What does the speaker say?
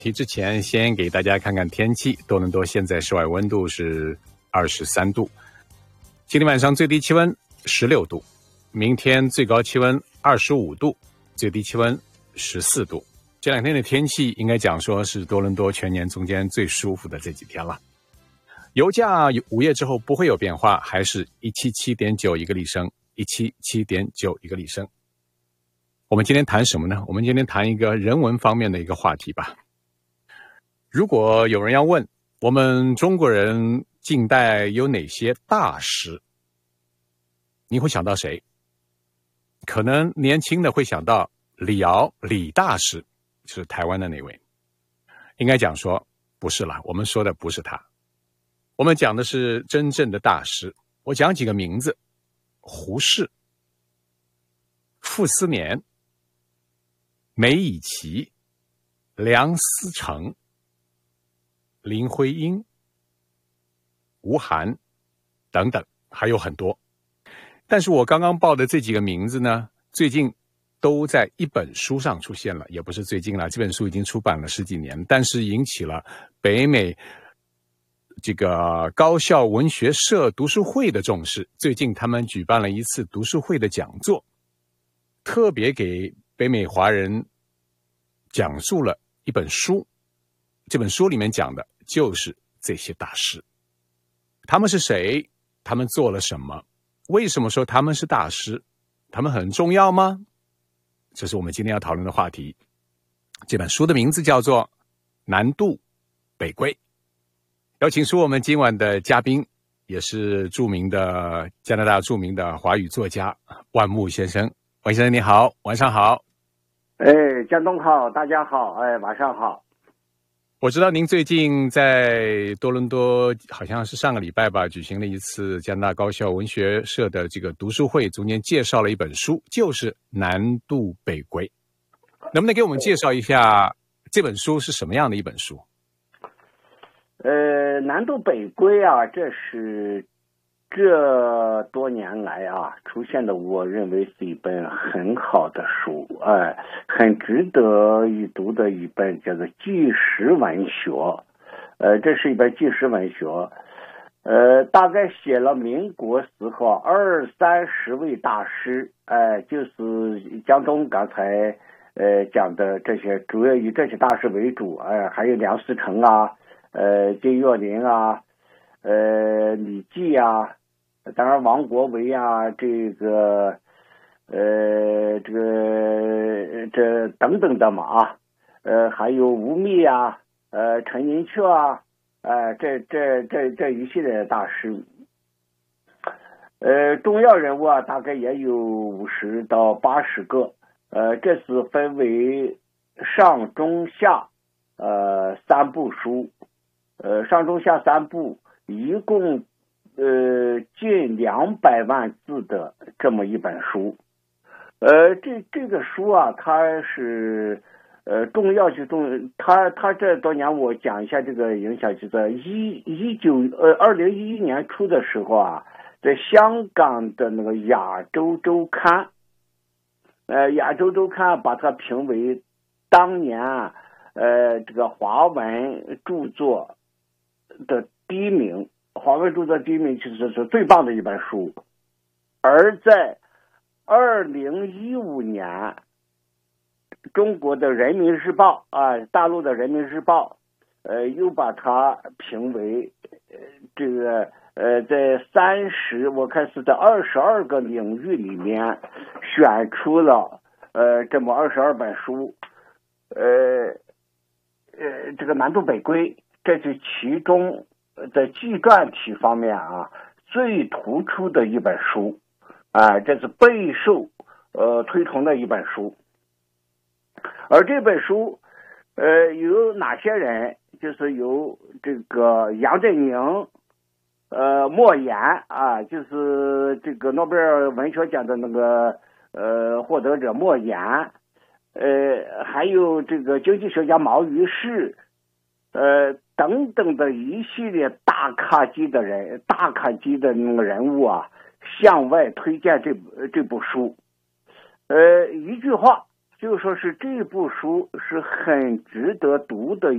题之前，先给大家看看天气。多伦多现在室外温度是23度，今天晚上最低气温16度，明天最高气温25度，最低气温14度。这两天的天气应该讲说是多伦多全年中间最舒服的这几天了。油价午夜之后不会有变化，还是177.9一个立升，177.9一个立升。我们今天谈什么呢？我们今天谈一个人文方面的一个话题吧。如果有人要问我们中国人近代有哪些大师，你会想到谁？可能年轻的会想到李敖，李大师，是台湾的那位。应该讲说不是了，我们说的不是他，我们讲的是真正的大师。我讲几个名字：胡适、傅斯年、梅贻琦、梁思成、林徽因、吴晗等等，还有很多。但是我刚刚报的这几个名字呢，最近都在一本书上出现了，也不是最近了，这本书已经出版了10几年，但是引起了北美这个高校文学社读书会的重视。最近他们举办了一次读书会的讲座，特别给北美华人讲述了一本书。这本书里面讲的就是这些大师，他们是谁？他们做了什么？为什么说他们是大师？他们很重要吗？这是我们今天要讨论的话题。这本书的名字叫做《南渡北归》。邀请出我们今晚的嘉宾，也是加拿大著名的华语作家万木先生。万先生你好，晚上好。 江东好，大家好，晚上好。 我知道您最近在多伦多，好像是上个礼拜吧，举行了一次加拿大高校文学社的这个读书会，中间介绍了一本书，就是《南渡北归》。能不能给我们介绍一下这本书是什么样的一本书？ 南渡北归啊，这是这多年来啊出现的，我认为是一本很好的书，很值得一读的一本叫做纪实文学。这是一本纪实文学，大概写了民国时候20-30位大师，就是江东刚才讲的这些，主要以这些大师为主，还有梁思成啊，金岳霖啊，李济啊，当然王国维啊，这等等的嘛还有吴宓啊，陈寅恪啊，这一系列的大师，重要人物啊，大概也有50到80个，这是分为上中下3部书，上中下3部，一共近200万字的这么一本书。这个书啊，它是重要就它这多年我讲一下这个影响，就在2011年初的时候啊，在香港的那个亚洲周刊把它评为当年这个华文著作的第一名，华文著作第一名就是最棒的一本书。而在2015年，中国的人民日报大陆的人民日报又把它评为这个在我看是在22个领域里面选出了这么22本书，这个南渡北归，这是其中在纪传体方面最突出的一本书，这是备受推崇的一本书。而这本书有哪些人？就是有这个杨振宁、莫言就是这个诺贝尔文学奖的那个获得者莫言，还有这个经济学家毛于轼，等等的一系列大咖级的那个人物向外推荐这部书。一句话就说是这部书是很值得读的